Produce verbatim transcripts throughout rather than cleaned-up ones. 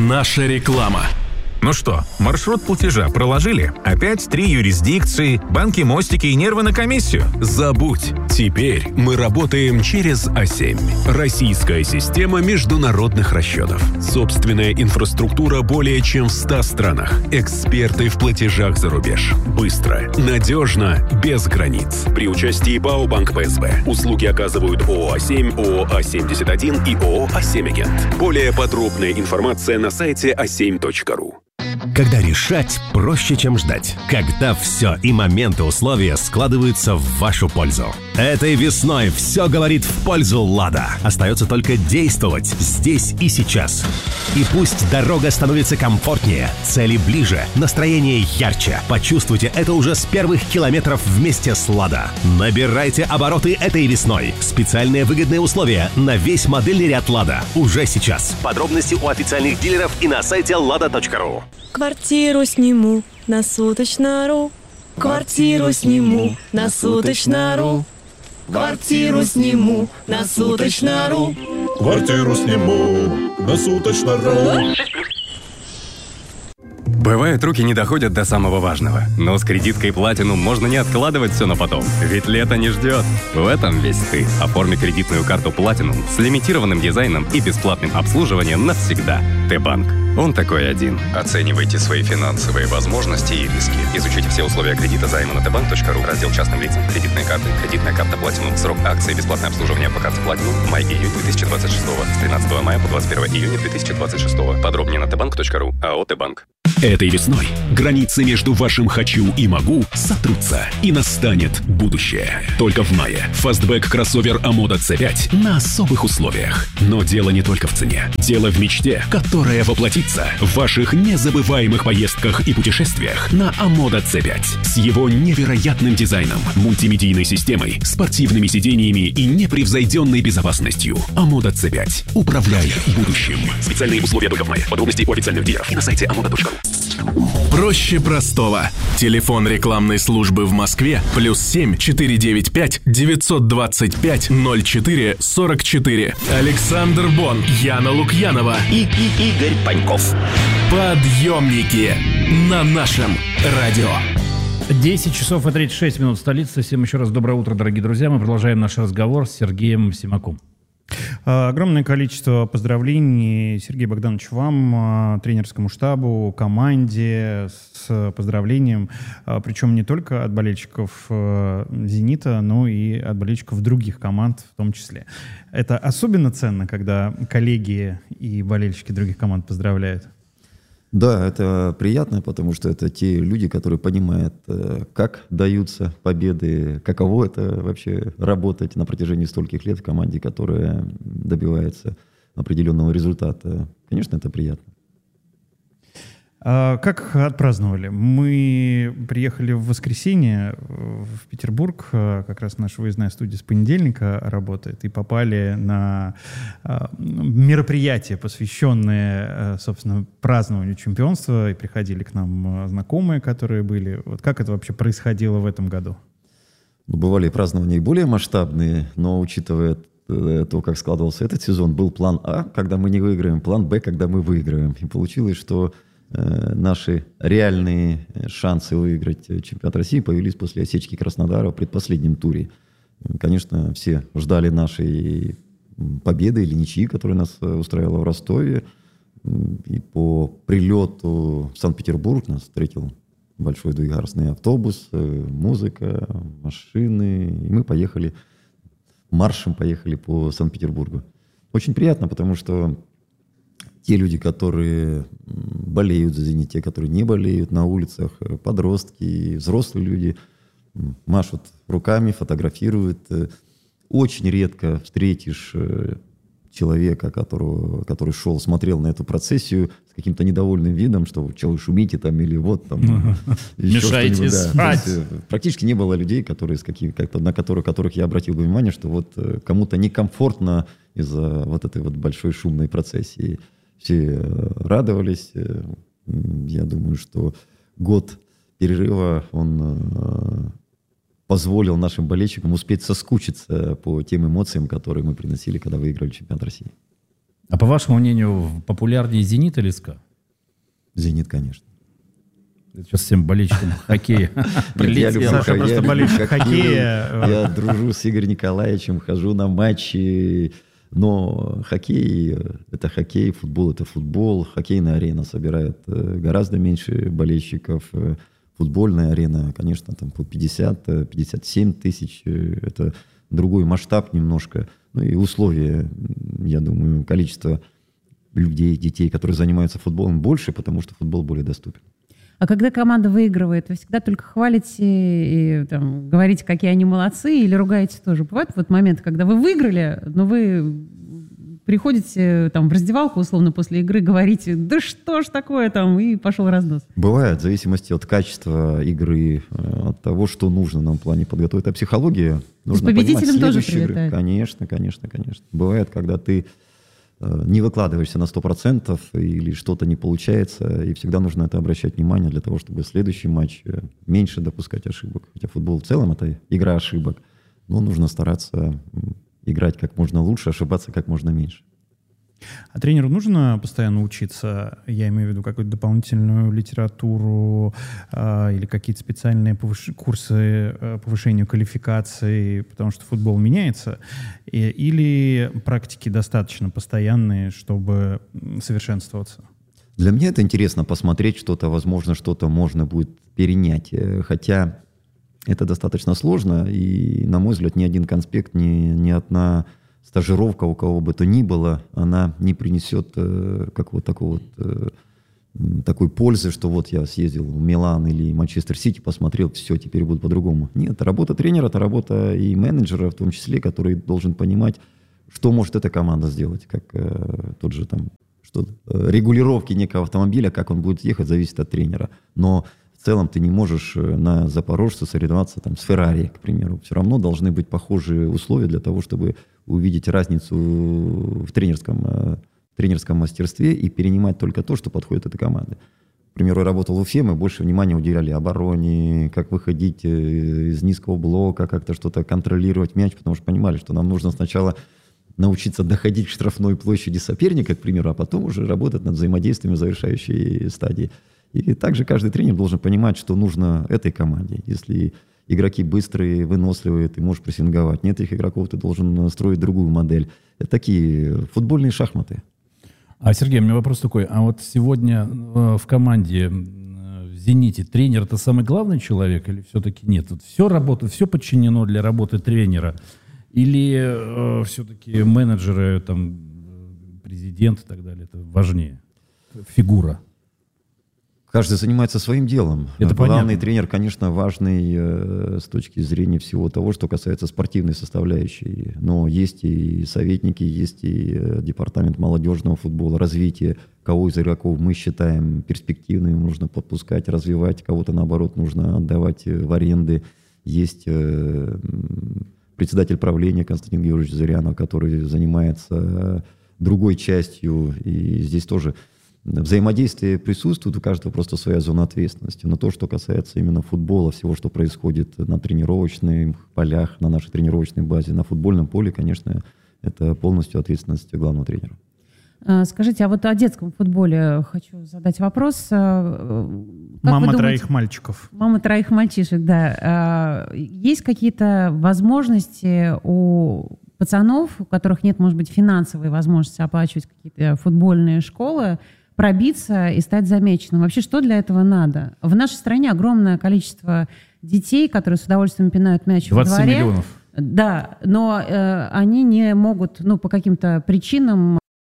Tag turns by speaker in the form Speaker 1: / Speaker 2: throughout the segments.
Speaker 1: Наша реклама.
Speaker 2: Ну что, маршрут платежа проложили? Опять три юрисдикции, банки, мостики и нервы на комиссию?
Speaker 1: Забудь. Теперь мы работаем через а семь. Российская система международных расчетов. Собственная инфраструктура более чем в ста странах. Эксперты в платежах за рубеж. Быстро, надежно, без границ. При участии ПАО «Банк ПСБ». Услуги оказывают ООО «А семь», ООО «А семьдесят один» и ООО «А семь Агент». Более подробная информация на сайте а семь точка ру.
Speaker 3: Когда решать проще, чем ждать. Когда все и моменты условия складываются в вашу пользу. Этой весной все говорит в пользу «Лада». Остается только действовать здесь и сейчас. И пусть дорога становится комфортнее, цели ближе, настроение ярче. Почувствуйте это уже с первых километров вместе с «Лада». Набирайте обороты этой весной. Специальные выгодные условия на весь модельный ряд «Лада» уже сейчас. Подробности у официальных дилеров и на сайте лада точка ру.
Speaker 4: Квартиру сниму на суточно.ру. Квартиру сниму на суточно.ру. Квартиру сниму на суточно.ру.
Speaker 5: Квартиру сниму на суточно.ру.
Speaker 6: Бывает, руки не доходят до самого важного. Но с кредиткой Platinum можно не откладывать все на потом. Ведь лето не ждет. В этом весь ты. Оформи кредитную карту Platinum с лимитированным дизайном и бесплатным обслуживанием навсегда. Т-банк. Он такой один. Оценивайте свои финансовые возможности и риски. Изучите все условия кредита займа на тэ банк точка ру. Раздел «Частным лицам». Кредитные карты. Кредитная карта Platinum. Срок акции. Бесплатное обслуживание по карте Platinum. Май-июнь две тысячи двадцать шестого. С тринадцатого мая по двадцать первое июня две тысячи двадцать шестого. Подробнее на тэ банк точка ру. АО «Т-банк».
Speaker 1: Этой весной границы между вашим «хочу» и «могу» сотрутся, и настанет будущее. Только в мае фастбэк кроссовер Амода си пять на особых условиях. Но дело не только в цене. Дело в мечте, которая воплотится в ваших незабываемых поездках и путешествиях на Амода си пять. С его невероятным дизайном, мультимедийной системой, спортивными сидениями и непревзойденной безопасностью. Амода си пять. Управляй будущим. Специальные условия только в мае. Подробности у официальных дилеров и на сайте амода точка ру.
Speaker 7: Проще простого. Телефон рекламной службы в Москве плюс семь четыре девять пять девятьсот двадцать пять ноль четыре сорок четыре. Александр Бон, Яна Лукьянова
Speaker 3: И, и Игорь Паньков.
Speaker 7: Подъемники на нашем радио.
Speaker 8: десять часов и тридцать шесть минут в столице. Всем еще раз доброе утро, дорогие друзья. Мы продолжаем наш разговор с Сергеем Симаком.
Speaker 9: Огромное количество поздравлений, Сергей Богданович, вам, тренерскому штабу, команде с поздравлением, причем не только от болельщиков «Зенита», но и от болельщиков других команд в том числе. Это особенно ценно, когда коллеги и болельщики других команд поздравляют.
Speaker 10: Да, это приятно, потому что это те люди, которые понимают, как даются победы, каково это вообще работать на протяжении стольких лет в команде, которая добивается определенного результата. Конечно, это приятно.
Speaker 9: А как отпраздновали? Мы приехали в воскресенье в Петербург, как раз наша выездная студия с понедельника работает, и попали на мероприятие, посвященное, собственно, празднованию чемпионства, и приходили к нам знакомые, которые были. Вот как это вообще происходило в этом году?
Speaker 10: Ну, бывали празднования и более масштабные, но учитывая то, как складывался этот сезон, был план А, когда мы не выиграем, план Б, когда мы выиграем. И получилось, что наши реальные шансы выиграть чемпионат России появились после осечки Краснодара в предпоследнем туре. Конечно, все ждали нашей победы или ничьи, которая нас устраивала в Ростове. И по прилету в Санкт-Петербург нас встретил большой двухъярусный автобус, музыка, машины. И мы поехали, маршем поехали по Санкт-Петербургу. Очень приятно, потому что те люди, которые болеют за «Зенит», те, которые не болеют на улицах, подростки, взрослые люди, машут руками, фотографируют. Очень редко встретишь человека, которого, который шел, смотрел на эту процессию с каким-то недовольным видом, что «чего вы шумите там» или «вот там».
Speaker 8: Мешаете спать.
Speaker 10: Да. Практически не было людей, которые, с какими, как, на которых, которых я обратил внимание, что вот кому-то некомфортно из-за вот этой вот большой шумной процессии. Все радовались. Я думаю, что год перерыва, он позволил нашим болельщикам успеть соскучиться по тем эмоциям, которые мы приносили, когда выиграли чемпионат России.
Speaker 8: А по вашему мнению, популярнее «Зенит» или «СКА»?
Speaker 10: «Зенит», конечно.
Speaker 8: Это сейчас всем болельщикам хоккея прилетело.
Speaker 9: Саша просто болельщик хоккея.
Speaker 10: Я дружу с Игорем Николаевичем, хожу на матчи. Но хоккей – это хоккей, футбол – это футбол. Хоккейная арена собирает гораздо меньше болельщиков. Футбольная арена, конечно, там по пятьдесят - пятьдесят семь тысяч. Это другой масштаб немножко. Ну и условия, я думаю, количество людей, детей, которые занимаются футболом, больше, потому что футбол более доступен.
Speaker 11: А когда команда выигрывает, вы всегда только хвалите и там, говорите, какие они молодцы, или ругаете тоже? Бывают вот моменты, когда вы выиграли, но вы приходите там, в раздевалку, условно, после игры, говорите, да что ж такое там, и пошел разнос.
Speaker 10: Бывает, в зависимости от качества игры, от того, что нужно нам в плане подготовить. А психология нужно понимать. С победителем тоже прилетает? Конечно, конечно, конечно. Бывает, когда ты не выкладываешься на сто процентов или что-то не получается, и всегда нужно это обращать внимание для того, чтобы в следующий матч меньше допускать ошибок. Хотя футбол в целом это игра ошибок, но нужно стараться играть как можно лучше, ошибаться как можно меньше.
Speaker 9: А тренеру нужно постоянно учиться, я имею в виду какую-то дополнительную литературу э, или какие-то специальные повыш... курсы э, повышения квалификации, потому что футбол меняется, и, или практики достаточно постоянные, чтобы совершенствоваться?
Speaker 10: Для меня это интересно посмотреть что-то, возможно, что-то можно будет перенять, хотя это достаточно сложно, и, на мой взгляд, ни один конспект, ни, ни одна стажировка у кого бы то ни было, она не принесет э, как вот такого вот, э, такой пользы, что вот я съездил в Милан или Манчестер Сити, посмотрел, все, теперь будет по-другому. Нет, работа тренера, это работа и менеджера в том числе, который должен понимать, что может эта команда сделать, как э, тот же там, что э, регулировки некого автомобиля, как он будет ехать, зависит от тренера. Но в целом ты не можешь на Запорожце соревноваться там, с Феррари, к примеру. Все равно должны быть похожие условия для того, чтобы увидеть разницу в тренерском, в тренерском мастерстве и перенимать только то, что подходит этой команде. К примеру, я работал в Уфе, мы больше внимания уделяли обороне, как выходить из низкого блока, как-то что-то контролировать мяч, потому что понимали, что нам нужно сначала научиться доходить к штрафной площади соперника, к примеру, а потом уже работать над взаимодействием в завершающей стадии. И также каждый тренер должен понимать, что нужно этой команде. Если игроки быстрые, выносливые, ты можешь прессинговать. Нет этих игроков, ты должен строить другую модель. Это такие футбольные шахматы.
Speaker 8: А, Сергей, у меня вопрос такой. А вот сегодня э, в команде э, в «Зените» тренер — это самый главный человек или все-таки нет? Вот все работает, все подчинено для работы тренера? Или э, все-таки менеджеры, там, президент и так далее, это важнее? Фигура.
Speaker 10: Каждый занимается своим делом.
Speaker 8: Это
Speaker 10: Главный
Speaker 8: понятно.
Speaker 10: тренер, конечно, важный э, с точки зрения всего того, что касается спортивной составляющей. Но есть и советники, есть и э, департамент молодежного футбола, развития. Кого из игроков мы считаем перспективными, нужно подпускать, развивать. Кого-то, наоборот, нужно отдавать в аренды. Есть э, председатель правления Константин Георгиевич Зырянов, который занимается другой частью. И здесь тоже взаимодействие присутствует, у каждого просто своя зона ответственности. Но то, что касается именно футбола, всего, что происходит на тренировочных полях, на нашей тренировочной базе, на футбольном поле, конечно, это полностью ответственность главного тренера.
Speaker 11: Скажите, а вот о детском футболе хочу задать вопрос. Как
Speaker 9: Мама
Speaker 11: думаете,
Speaker 9: троих мальчиков.
Speaker 11: Мама троих мальчишек, да. Есть какие-то возможности у пацанов, у которых нет, может быть, финансовой возможности оплачивать какие-то футбольные школы, пробиться и стать замеченным? Вообще, что для этого надо? В нашей стране огромное количество детей, которые с удовольствием пинают мяч во дворе.
Speaker 8: двадцать миллионов.
Speaker 11: Да, но э, они не могут, ну, по каким-то причинам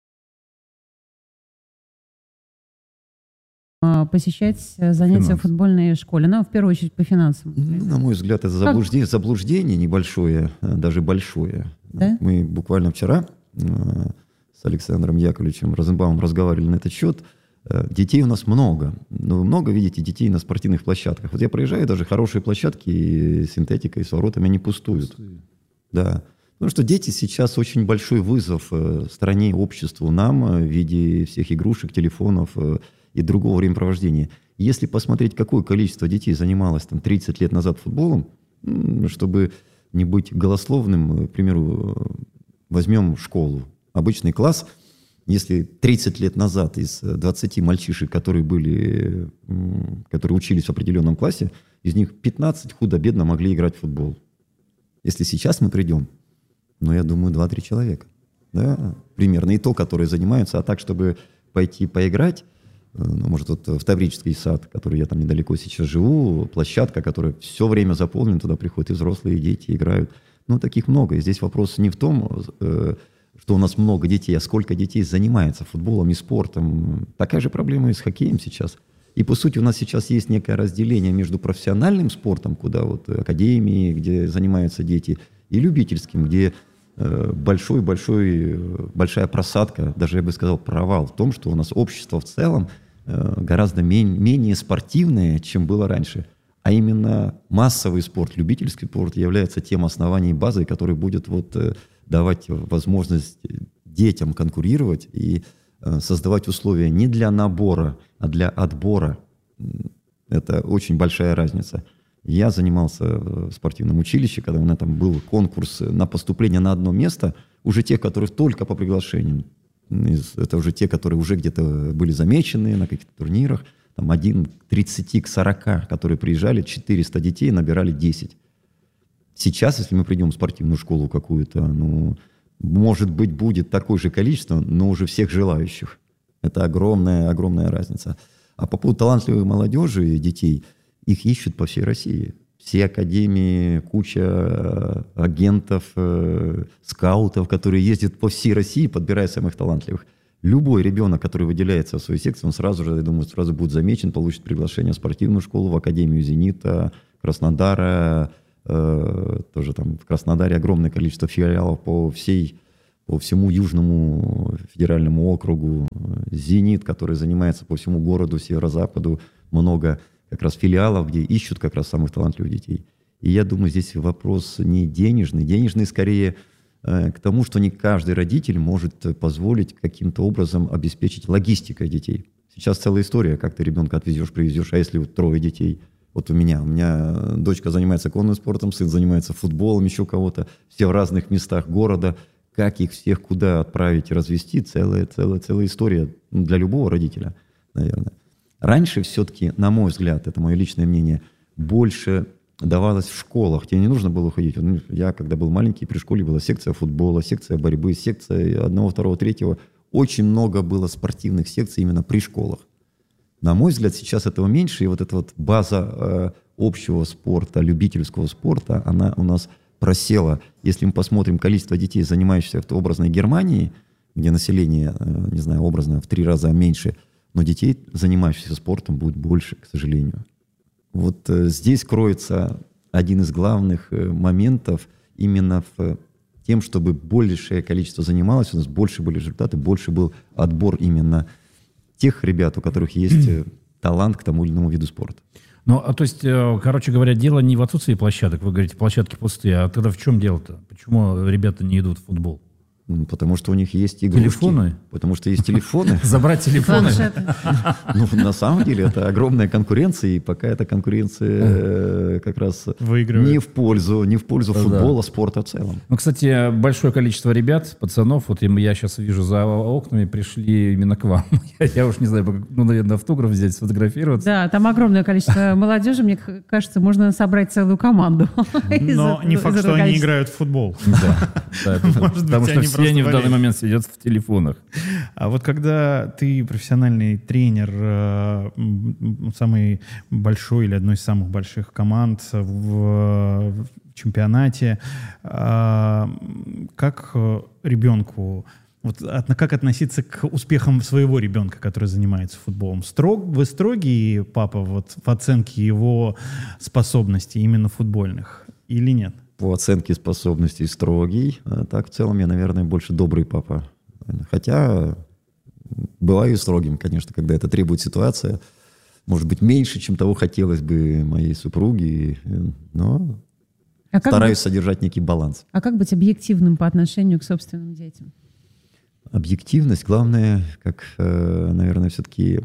Speaker 11: посещать занятия
Speaker 10: Финансы.
Speaker 11: в футбольной школе. Ну, в первую очередь, по финансам.
Speaker 10: Ну, на мой взгляд, это заблуждение, заблуждение небольшое, даже большое.
Speaker 11: Да?
Speaker 10: Мы буквально вчера э, с Александром Яковлевичем Розенбаумом разговаривали на этот счет. Э, детей у нас много. Но вы много видите детей на спортивных площадках. Вот я проезжаю, даже хорошие площадки, и синтетика, и с воротами, они пустуют. Да. Потому что дети сейчас очень большой вызов э, стране, обществу, нам э, в виде всех игрушек, телефонов э, и другого времяпровождения. Если посмотреть, какое количество детей занималось там, тридцать лет назад футболом, чтобы не быть голословным, к примеру, возьмем школу, обычный класс, Если тридцать лет назад из двадцати мальчишек, которые были, которые учились в определенном классе, из них пятнадцать худо-бедно могли играть в футбол. Если сейчас мы придем, ну, я думаю, два-три человека. Да, примерно. И то, которые занимаются. А так, чтобы пойти поиграть, ну, может, вот в Таврический сад, который я там недалеко сейчас живу, площадка, которая все время заполнена, туда приходят и взрослые, и дети играют. Ну, таких много. И здесь вопрос не в том, что у нас много детей, а сколько детей занимается футболом и спортом. Такая же проблема и с хоккеем сейчас. И, по сути, у нас сейчас есть некое разделение между профессиональным спортом, куда вот академии, где занимаются дети, и любительским, где большой-большой, большая просадка, даже я бы сказал, провал в том, что у нас общество в целом гораздо менее спортивное, чем было раньше. А именно массовый спорт, любительский спорт является тем основанием и базой, который будет вот давать возможность детям конкурировать и создавать условия не для набора, а для отбора. Это очень большая разница. Я занимался в спортивном училище, когда у меня там был конкурс на поступление на одно место, уже те, которые только по приглашениям. Это уже те, которые уже где-то были замечены на каких-то турнирах. Там один к тридцати, к сорока, которые приезжали, четыреста детей, набирали десять. Сейчас, если мы придем в спортивную школу какую-то, ну, может быть, будет такое же количество, но уже всех желающих. Это огромная, огромная разница. А по поводу талантливой молодежи и детей, их ищут по всей России. Все академии, куча агентов, э, скаутов, которые ездят по всей России, подбирая самых талантливых. Любой ребенок, который выделяется в свою секцию, он сразу же, я думаю, сразу будет замечен, получит приглашение в спортивную школу, в Академию «Зенита», Краснодара. Э, тоже там в Краснодаре огромное количество филиалов по всей, по всему Южному федеральному округу. «Зенит», который занимается по всему городу, северо-западу, много как раз филиалов, где ищут как раз самых талантливых детей. И я думаю, здесь вопрос не денежный. Денежный скорее э, к тому, что не каждый родитель может позволить каким-то образом обеспечить логистикой детей. Сейчас целая история, как ты ребенка отвезешь, привезешь, а если вот трое детей. Вот у меня. У меня дочка занимается конным спортом, сын занимается футболом, еще кого-то. Все в разных местах города. Как их всех куда отправить и развести, целая, целая, целая история для любого родителя, наверное. Раньше все-таки, на мой взгляд, это мое личное мнение, больше давалось в школах. Тебе не нужно было уходить. Я, когда был маленький, при школе была секция футбола, секция борьбы, секция одного, второго, третьего. Очень много было спортивных секций именно при школах. На мой взгляд, сейчас этого меньше. И вот эта вот база э, общего спорта, любительского спорта, она у нас просела. Если мы посмотрим количество детей, занимающихся в образной Германии, где население, э, не знаю, образно в три раза меньше, но детей, занимающихся спортом, будет больше, к сожалению. Вот э, здесь кроется один из главных э, моментов именно в э, тем, чтобы большее количество занималось, у нас больше были результаты, больше был отбор именно тех ребят, у которых есть э, талант к тому или иному виду спорта.
Speaker 8: Ну, а то есть, э, короче говоря, дело не в отсутствии площадок, вы говорите, площадки пустые, а тогда в чем дело-то? Почему ребята не идут в футбол?
Speaker 10: Потому что у них есть игрушки.
Speaker 8: Телефоны?
Speaker 10: Потому что есть телефоны.
Speaker 8: Забрать телефоны?
Speaker 10: Ну, на самом деле, это огромная конкуренция, и пока эта конкуренция как раз не в пользу, не в пользу футбола, спорта в целом.
Speaker 8: Ну, кстати, большое количество ребят, пацанов, вот я сейчас вижу за окнами, пришли именно к вам. Я уж не знаю, ну, наверное, автограф взять, сфотографироваться.
Speaker 11: Да, там огромное количество молодежи, мне кажется, можно собрать целую команду.
Speaker 9: Но не факт, что они играют в футбол.
Speaker 8: Да, потому что все они в данный момент сидят в телефонах.
Speaker 9: А вот когда ты профессиональный тренер э, самой большой или одной из самых больших команд в, в чемпионате, э, как ребенку, вот, от, как относиться к успехам своего ребенка, который занимается футболом? Строг, вы строгий папа вот, в оценке его способностей именно футбольных или нет?
Speaker 10: По оценке способностей строгий. А так, в целом, я, наверное, больше добрый папа. Хотя бываю строгим, конечно, когда это требует ситуация. Может быть, меньше, чем того хотелось бы моей супруге. Но а стараюсь быть, содержать некий баланс.
Speaker 11: А как быть объективным по отношению к собственным детям?
Speaker 10: Объективность, главное, как, наверное, все-таки...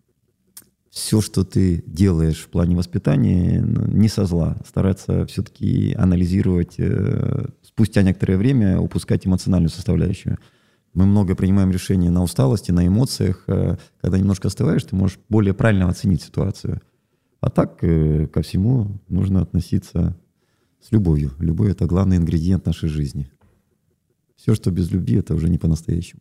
Speaker 10: Все, что ты делаешь в плане воспитания, не со зла. Стараться все-таки анализировать, э, спустя некоторое время упускать эмоциональную составляющую. Мы много принимаем решения на усталости, на эмоциях. Когда немножко остываешь, ты можешь более правильно оценить ситуацию. А так ко всему нужно относиться с любовью. Любовь — это главный ингредиент нашей жизни. Все, что без любви, это уже не по-настоящему.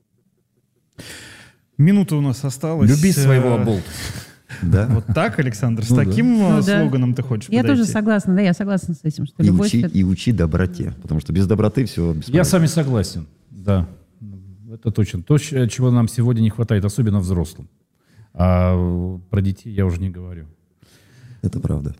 Speaker 9: Минута у нас осталась.
Speaker 8: Люби своего оболтуса.
Speaker 10: Да.
Speaker 9: Вот так, Александр, с
Speaker 10: ну,
Speaker 9: таким
Speaker 11: да.
Speaker 9: слоганом
Speaker 11: ну,
Speaker 9: ты хочешь
Speaker 11: Я
Speaker 9: подойти?
Speaker 11: тоже согласна, да, я согласна с этим, что
Speaker 10: и
Speaker 11: любовь...
Speaker 10: учи,
Speaker 11: это...
Speaker 10: и учи доброте, потому что без доброты все бесполезно.
Speaker 8: Я с вами согласен, да. Это точно. То, чего нам сегодня не хватает, особенно взрослым. А про детей я уже не говорю.
Speaker 10: Это правда.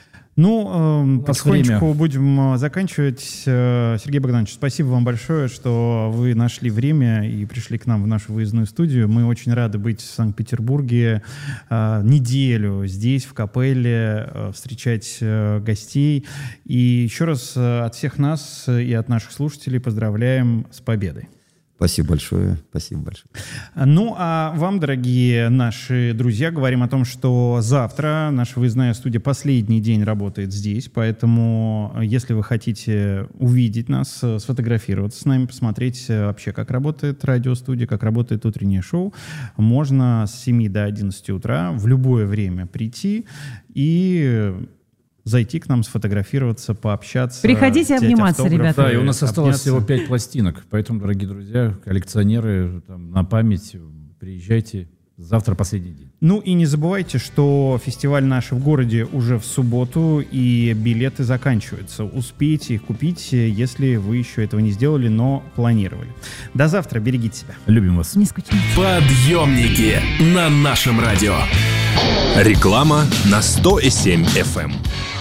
Speaker 9: Ну, э, потихонечку
Speaker 8: время.
Speaker 9: будем заканчивать. Сергей Богданович, спасибо вам большое, что вы нашли время и пришли к нам в нашу выездную студию. Мы очень рады быть в Санкт-Петербурге э, неделю здесь, в Капелле, э, встречать э, гостей. И еще раз э, от всех нас и от наших слушателей поздравляем с победой.
Speaker 10: Спасибо большое, спасибо большое.
Speaker 9: Ну, а вам, дорогие наши друзья, говорим о том, что завтра наша выездная студия последний день работает здесь, поэтому, если вы хотите увидеть нас, сфотографироваться с нами, посмотреть вообще, как работает радиостудия, как работает утреннее шоу, можно с семи до одиннадцати утра в любое время прийти и... зайти к нам, сфотографироваться, пообщаться.
Speaker 11: Приходите обниматься, ребята.
Speaker 8: Да, и у нас
Speaker 9: обняться.
Speaker 8: осталось всего пять пластинок. Поэтому, дорогие друзья, коллекционеры, там, на память, приезжайте. Завтра последний день.
Speaker 9: Ну и не забывайте, что фестиваль наш в городе уже в субботу, и билеты заканчиваются. Успейте их купить, если вы еще этого не сделали, но планировали. До завтра, берегите себя.
Speaker 8: Любим вас.
Speaker 11: Не скучайте.
Speaker 7: Подъемники на нашем радио.
Speaker 12: Реклама на сто и семь эф эм.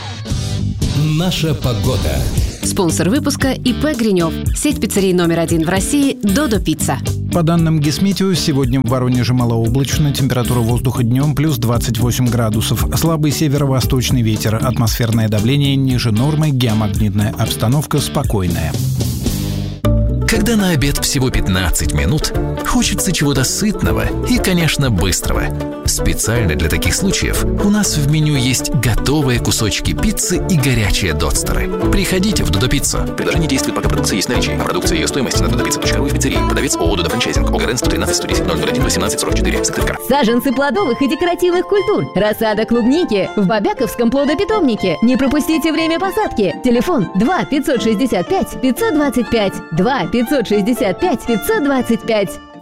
Speaker 13: Наша погода.
Speaker 14: Спонсор выпуска ИП Гринев. Сеть пиццерий номер один в России «Додо Пицца».
Speaker 15: По данным Гисметео, сегодня в Воронеже малооблачно, температура воздуха днем плюс двадцать восемь градусов, слабый северо-восточный ветер, атмосферное давление ниже нормы, геомагнитная обстановка спокойная.
Speaker 13: Когда на обед всего пятнадцать минут, хочется чего-то сытного и, конечно, быстрого. Специально для таких случаев у нас в меню есть готовые кусочки пиццы и горячие додстеры. Приходите в Додо Пиццу. Предложение действует, пока продукция есть в наличии. А продукция и ее стоимость на додо пицца точка ру и в пиццерии. Продавец ООО «Додо Франчайзинг». ОГРН сто тринадцать сто десять ноль ноль один восемнадцать сорок четыре. Сыктывкар.
Speaker 16: Саженцы плодовых и декоративных культур. Рассада клубники в Бобяковском плодопитомнике. Не пропустите время посадки. Телефон два пятьсот шестьдесят пять пятьсот двадцать пять. два пятьсот шестьдесят пять пятьсот двадцать пять.